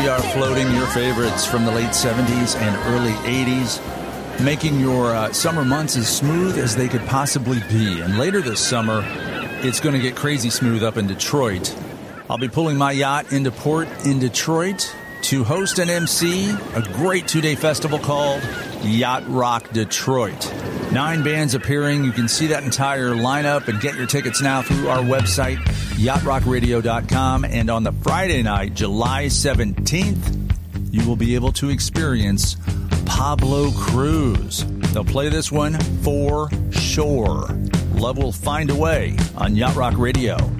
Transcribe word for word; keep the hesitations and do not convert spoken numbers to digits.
we are floating your favorites from the late seventies and early eighties, making your uh, summer months as smooth as they could possibly be. And later this summer, it's going to get crazy smooth up in Detroit. I'll be pulling my yacht into port in Detroit to host and M C a great two-day festival called Yacht Rock Detroit. Nine bands appearing. You can see that entire lineup and get your tickets now through our website, yacht rock radio dot com. And on the Friday night, July seventeenth, you will be able to experience Pablo Cruise. They'll play this one for sure. Love will find a way on Yacht Rock Radio.